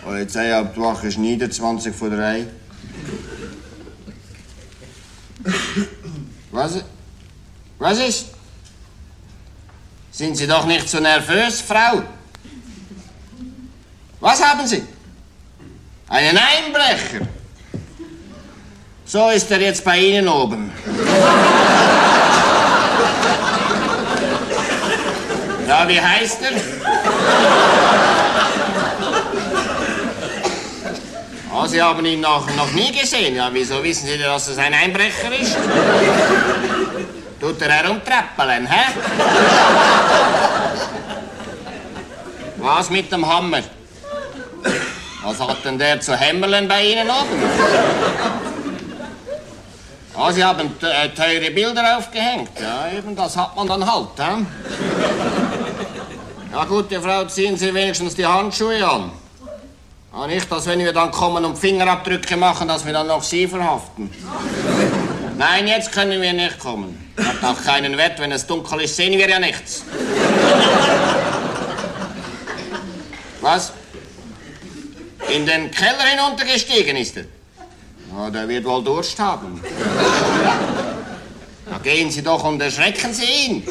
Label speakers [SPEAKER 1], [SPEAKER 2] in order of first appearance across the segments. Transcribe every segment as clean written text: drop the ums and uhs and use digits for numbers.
[SPEAKER 1] Polizeihauptwache Schneider, 20 vor 3. Was ist? Sind Sie doch nicht so nervös, Frau? Was haben Sie? Einen Einbrecher? So ist er jetzt bei Ihnen oben. Ja, wie heißt er? Oh, Sie haben ihn noch nie gesehen. Ja, wieso wissen Sie, dass es ein Einbrecher ist? Tut er herumtrappeln, hä? Was mit dem Hammer? Was hat denn der zu hämmerlen bei Ihnen oben? Ah, Sie haben teure Bilder aufgehängt. Ja, eben, das hat man dann halt, hä? Ja, gute Frau, ziehen Sie wenigstens die Handschuhe an. Ja, nicht, dass wenn wir dann kommen und Fingerabdrücke machen, dass wir dann noch Sie verhaften. Nein, jetzt können wir nicht kommen. Hat auch keinen Wert, wenn es dunkel ist, sehen wir ja nichts. Was? In den Keller hinuntergestiegen ist er? Ja, der wird wohl Durst haben. Na, gehen Sie doch und erschrecken Sie ihn.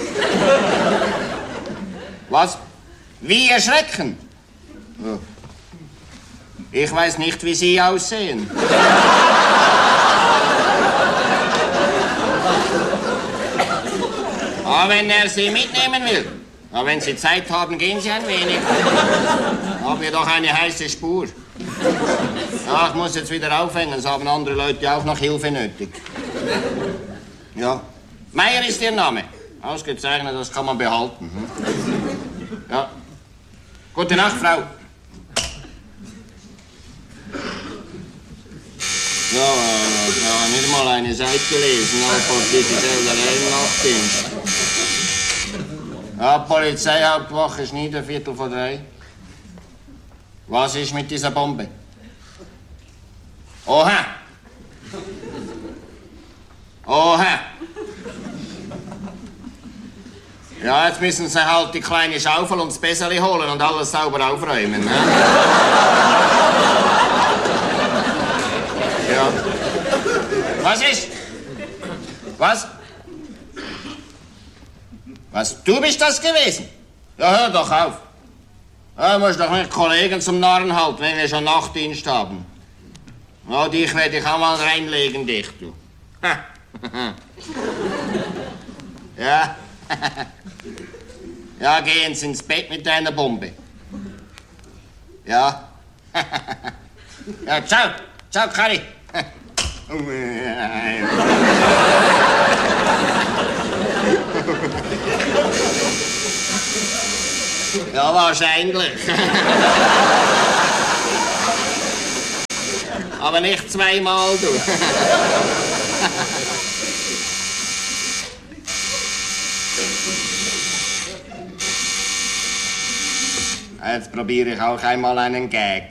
[SPEAKER 1] Was? Wie erschrecken? Ja. Ich weiß nicht, wie Sie aussehen. Aber wenn er Sie mitnehmen will, aber wenn Sie Zeit haben, gehen Sie ein wenig. Haben wir doch eine heiße Spur. Ja, ich muss jetzt wieder aufhängen, es haben andere Leute auch noch Hilfe nötig. Ja. Meier ist Ihr Name. Ausgezeichnet, das kann man behalten. Ja. Gute Nacht, Frau. Ja, nicht mal eine Seite lesen, aber diese Sellerei im Nachtdienst. Ja, Polizeihauptwache Schneider, 2:45. Was ist mit dieser Bombe? Oha! Oha! Ja, jetzt müssen Sie halt die kleine Schaufel und das Besserli holen und alles sauber aufräumen. Ne? Ja. Was ist? Was? Was? Du bist das gewesen? Ja, hör doch auf. Du musst doch nicht Kollegen zum Narren halten, wenn wir schon Nachtdienst haben. Ja, dich werde ich auch mal reinlegen, dich, du. Ja. Ja, gehen Sie ins Bett mit deiner Bombe. Ja. Ja, ciao. Ciao, Kari. Ja, wahrscheinlich. Aber nicht zweimal, du. Jetzt probiere ich auch einmal einen Gag.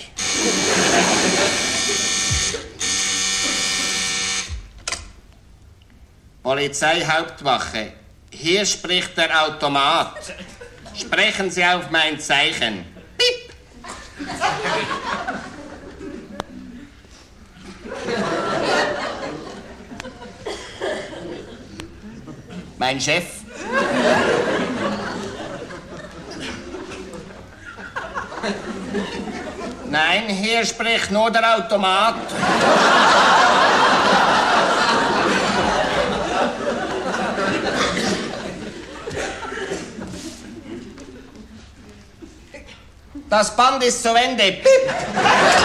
[SPEAKER 1] Polizeihauptwache, hier spricht der Automat. Sprechen Sie auf mein Zeichen. Piep! Mein Chef. Nein, hier spricht nur der Automat. Das Band ist zu Ende. Piep!